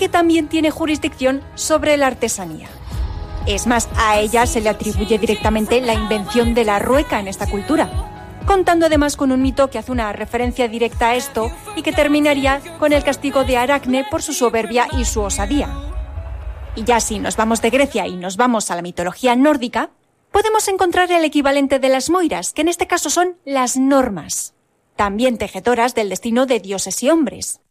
que también tiene jurisdicción sobre la artesanía. Es más, a ella se le atribuye directamente la invención de la rueca en esta cultura, contando además con un mito que hace una referencia directa a esto y que terminaría con el castigo de Aracne por su soberbia y su osadía. Y ya si nos vamos de Grecia y nos vamos a la mitología nórdica, podemos encontrar el equivalente de las moiras, que en este caso son las normas, también tejedoras del destino de dioses y hombres.